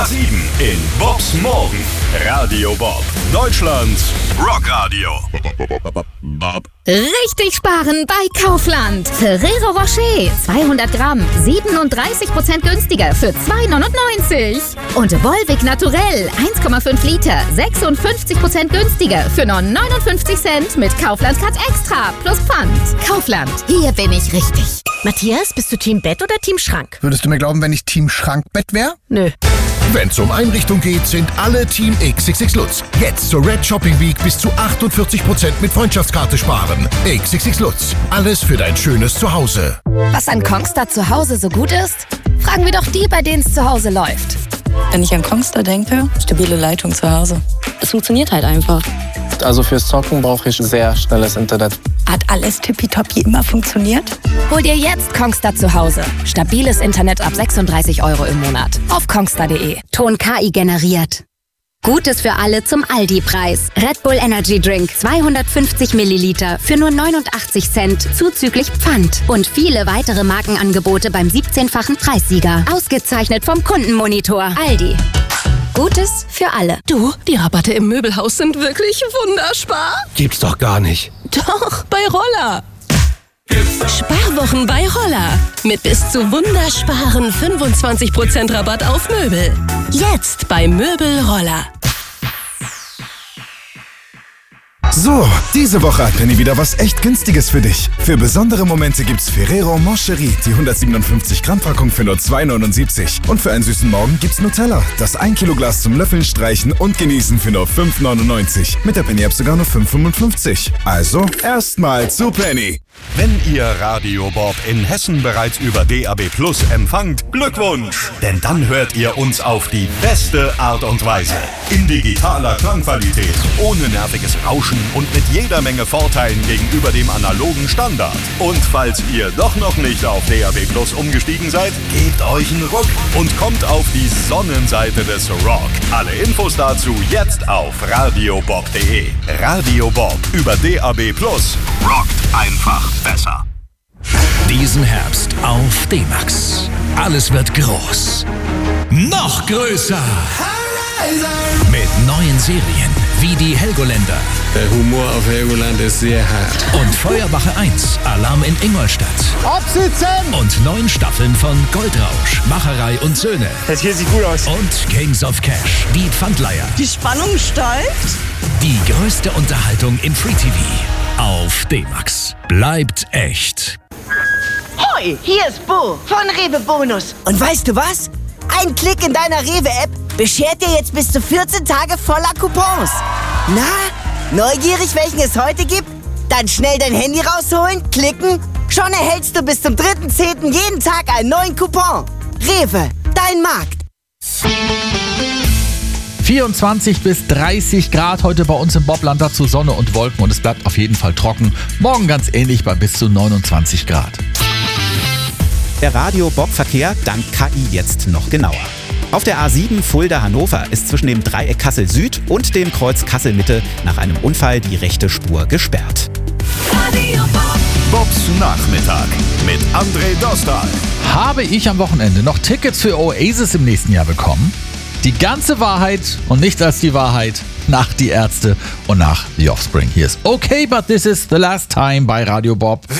7 in Bobs Morgen. Radio Bob, Deutschlands Rockradio. Richtig sparen bei Kaufland. Ferrero Rocher 200 Gramm 37% günstiger für 2,99. Und Volvic Naturell 1,5 Liter 56% günstiger für nur 59 Cent mit Kaufland Cut Extra plus Pfand. Kaufland, hier bin ich richtig. Matthias, bist du Team Bett oder Team Schrank? Würdest du mir glauben, wenn ich Team Schrankbett wäre? Nö. Wenn's um Einrichtung geht, sind alle Team XXX Lutz. Jetzt zur Red Shopping Week bis zu 48% mit Freundschaftskarte sparen. XXX Lutz. Alles für dein schönes Zuhause. Was an Kongstar zu Hause so gut ist? Fragen wir doch die, bei denen es zu Hause läuft. Wenn ich an Kongstar denke, stabile Leitung zu Hause. Es funktioniert halt einfach. Also fürs Zocken brauche ich sehr schnelles Internet. Hat alles tippitoppi immer funktioniert? Hol dir jetzt Kongstar zu Hause. Stabiles Internet ab 36 € im Monat. Auf kongstar.de. Ton KI generiert. Gutes für alle zum Aldi-Preis. Red Bull Energy Drink 250 Milliliter für nur 89 Cent zuzüglich Pfand. Und viele weitere Markenangebote beim 17-fachen Preissieger. Ausgezeichnet vom Kundenmonitor. Aldi. Gutes für alle. Du, die Rabatte im Möbelhaus sind wirklich wunderspar. Gibt's doch gar nicht. Doch, bei Roller. Sparwochen bei Roller. Mit bis zu wundersparen 25% Rabatt auf Möbel. Jetzt bei Möbel Roller. So, diese Woche hat Penny wieder was echt Günstiges für dich. Für besondere Momente gibt's Ferrero Moncherie, die 157 Gramm Packung für nur 2,79. Und für einen süßen Morgen gibt's Nutella, das 1 Kilo Glas zum Löffeln, Streichen und Genießen für nur 5,99. Mit der Penny App sogar nur 5,55. Also erstmal zu Penny. Wenn ihr Radio Bob in Hessen bereits über DAB Plus empfangt, Glückwunsch! Denn dann hört ihr uns auf die beste Art und Weise. In digitaler Klangqualität, ohne nerviges Rauschen und mit jeder Menge Vorteilen gegenüber dem analogen Standard. Und falls ihr doch noch nicht auf DAB Plus umgestiegen seid, gebt euch einen Ruck und kommt auf die Sonnenseite des Rock. Alle Infos dazu jetzt auf radiobob.de. Radio Bob über DAB Plus rockt einfach besser. Diesen Herbst auf D-Max. Alles wird groß. Noch größer. Mit neuen Serien wie die Helgoländer. Der Humor auf Helgoland ist sehr hart. Und Feuerwache 1, Alarm in Ingolstadt. Absitzen! Und 9 Staffeln von Goldrausch, Macherei und Söhne. Das hier sieht gut aus. Und Kings of Cash, die Pfandleiher. Die Spannung steigt. Die größte Unterhaltung im Free TV. Auf D-Max. Bleibt echt. Hoi, hier ist Bo von Rewe Bonus. Und weißt du was? Ein Klick in deiner Rewe-App beschert dir jetzt bis zu 14 Tage voller Coupons. Na, neugierig, welchen es heute gibt? Dann schnell dein Handy rausholen, klicken. Schon erhältst du bis zum 3.10. jeden Tag einen neuen Coupon. Rewe, dein Markt. 24 bis 30 Grad heute bei uns im Bobland, dazu Sonne und Wolken und es bleibt auf jeden Fall trocken. Morgen ganz ähnlich bei bis zu 29 Grad. Der Radio-Bob-Verkehr dank KI jetzt noch genauer. Auf der A7 Fulda-Hannover ist zwischen dem Dreieck Kassel-Süd und dem Kreuz Kassel-Mitte nach einem Unfall die rechte Spur gesperrt. Radio Bob. Bobs Nachmittag mit André Dostal. Habe ich am Wochenende noch Tickets für Oasis im nächsten Jahr bekommen? Die ganze Wahrheit und nichts als die Wahrheit nach Die Ärzte und nach The Offspring. Hier ist Okay, but this is the last time bei Radio Bob.